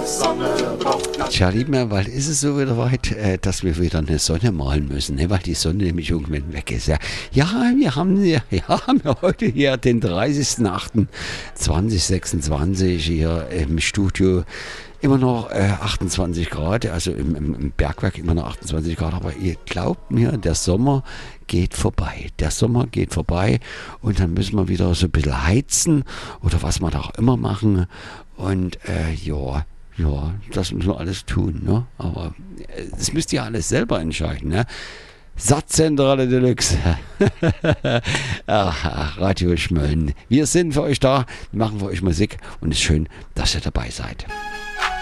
Tja, lieben wir, weil ist es so wieder weit, dass wir wieder eine Sonne malen müssen, ne? Weil die Sonne nämlich irgendwann weg ist. Ja, wir haben ja heute hier den 30.08.2026 hier im Studio. Immer noch 28 Grad, also im Bergwerk immer noch 28 Grad, aber ihr glaubt mir, der Sommer geht vorbei. Der Sommer geht vorbei und dann müssen wir wieder so ein bisschen heizen oder was wir da auch immer machen. Und ja, das müssen wir alles tun. Ne? Aber das müsst ihr alles selber entscheiden. Ne? Satzzentrale Deluxe. Radio Schmölln. Wir sind für euch da, machen für euch Musik und es ist schön, dass ihr dabei seid.